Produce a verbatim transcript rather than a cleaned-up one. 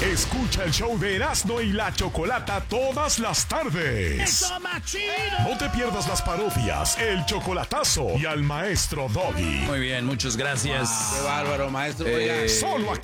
Escucha el show de Erasmo y la Chocolata todas las tardes. ¡Eso, más chido! No te pierdas las parodias, el chocolatazo y al maestro Doggy. Muy bien, muchas gracias. Qué bárbaro, maestro. Eh, Oiga, Solo aquí